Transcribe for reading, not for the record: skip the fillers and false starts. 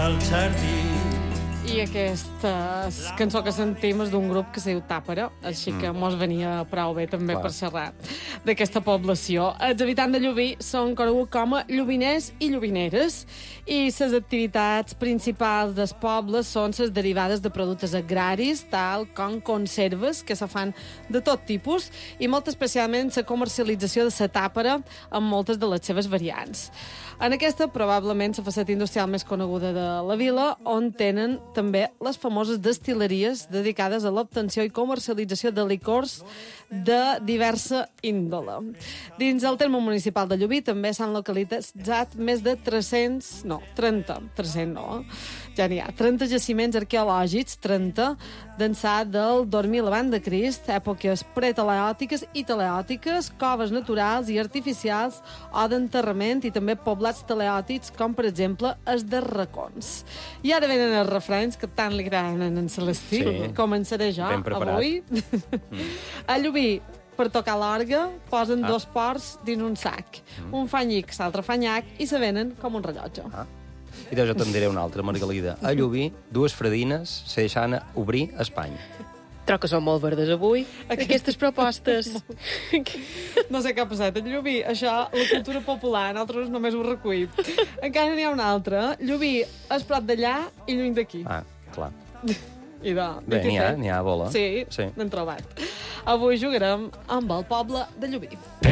al jardí. I aquesta cançó que sentim és d'un grup que se diu Tàpera, així que mos venia prou bé també per xerrar d'aquesta població. Els habitants de Llubí són coneguts com a llubiners i llubineres i les activitats principals del poble són les derivades de productes agraris, tal com conserves, que se fan de tot tipus, i molt especialment la comercialització de la tàpera amb moltes de les seves variants. En aquesta, probablement, la faceta industrial més coneguda de la vila, on tenen també les famoses destil·leries dedicades a l'obtenció i comercialització de licors de diversa índole. Dins el terme municipal de Llubí també s'han localitzat més de 30 jaciments arqueològics, 30, d'ençà del 2000 abans de Crist, èpoques preteleòtiques i teleòtiques, coves naturals i artificials o d'enterrament i també poblats teleòtics, com per exemple els de racons. I ara venen els refrenys que tant li agraden en Celestí. Sí. Començaré jo Ben preparat. avui. A Llubí, per tocar l'orgue, posen dos porcs dins un sac. Un fa nyic, l'altre fa nyac, i se venen com un rellotge. I jo te'n diré una altra, Margalida. A Llubí, dues fredines se deixant obrir a Espanya. Troc que són molt verdes avui, aquestes propostes. No sé què ha passat a Llubí. Això, la cultura popular, nosaltres només ho recuïm. Encara n'hi ha una altra. Llubí és prop d'allà i lluny d'aquí. Ah, clar. I de, Bé, n'hi ha, bola. Sí, n'hem trobat. Avui jugarem amb el poble de Llubí.